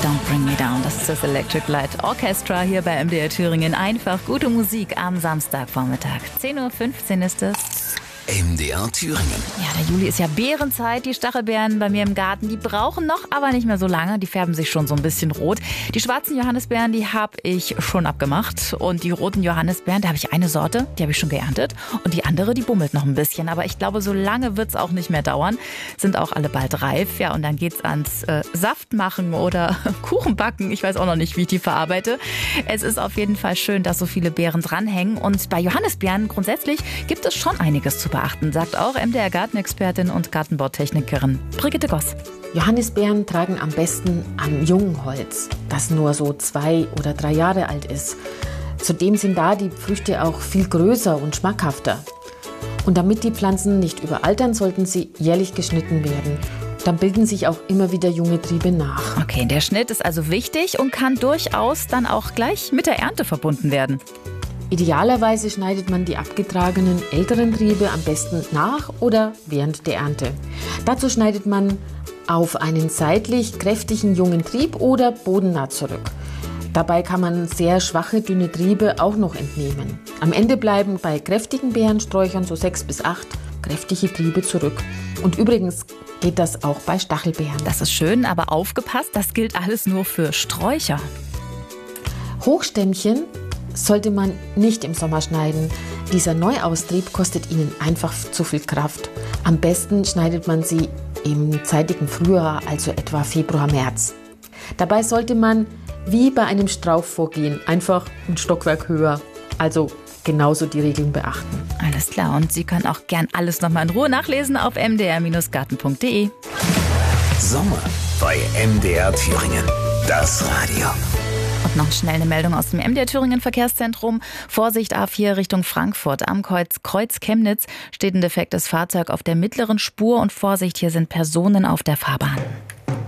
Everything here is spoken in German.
Don't Bring Me Down. Das ist das Electric Light Orchestra hier bei MDR Thüringen. Einfach gute Musik am Samstagvormittag. 10:15 Uhr ist es. MDR Thüringen. Ja, der Juli ist ja Beerenzeit. Die Stachelbeeren bei mir im Garten, die brauchen noch, aber nicht mehr so lange. Die färben sich schon so ein bisschen rot. Die schwarzen Johannisbeeren, die habe ich schon abgemacht. Und die roten Johannisbeeren, da habe ich eine Sorte, die habe ich schon geerntet. Und die andere, die bummelt noch ein bisschen. Aber ich glaube, so lange wird es auch nicht mehr dauern. Sind auch alle bald reif. Ja, und dann geht's ans Saft machen oder Kuchen backen. Ich weiß auch noch nicht, wie ich die verarbeite. Es ist auf jeden Fall schön, dass so viele Beeren dranhängen. Und bei Johannisbeeren grundsätzlich gibt es schon einiges zu beachten, sagt auch MDR-Gartenexpertin und Gartenbautechnikerin Brigitte Goss. Johannisbeeren tragen am besten am jungen Holz, das nur so 2 oder 3 Jahre alt ist. Zudem sind da die Früchte auch viel größer und schmackhafter. Und damit die Pflanzen nicht überaltern, sollten sie jährlich geschnitten werden. Dann bilden sich auch immer wieder junge Triebe nach. Okay, der Schnitt ist also wichtig und kann durchaus dann auch gleich mit der Ernte verbunden werden. Idealerweise schneidet man die abgetragenen älteren Triebe am besten nach oder während der Ernte. Dazu schneidet man auf einen seitlich kräftigen jungen Trieb oder bodennah zurück. Dabei kann man sehr schwache, dünne Triebe auch noch entnehmen. Am Ende bleiben bei kräftigen Beerensträuchern so 6 bis 8 kräftige Triebe zurück. Und übrigens geht das auch bei Stachelbeeren. Das ist schön, aber aufgepasst, das gilt alles nur für Sträucher. Hochstämmchen sollte man nicht im Sommer schneiden. Dieser Neuaustrieb kostet ihnen einfach zu viel Kraft. Am besten schneidet man sie im zeitigen Frühjahr, also etwa Februar, März. Dabei sollte man wie bei einem Strauch vorgehen, einfach ein Stockwerk höher. Also genauso die Regeln beachten. Alles klar, und Sie können auch gern alles nochmal in Ruhe nachlesen auf mdr-garten.de. Sommer bei MDR Thüringen. Das Radio. Und noch schnell eine Meldung aus dem MDR Thüringen Verkehrszentrum. Vorsicht A4 Richtung Frankfurt. Am Kreuz Chemnitz steht ein defektes Fahrzeug auf der mittleren Spur und Vorsicht, hier sind Personen auf der Fahrbahn.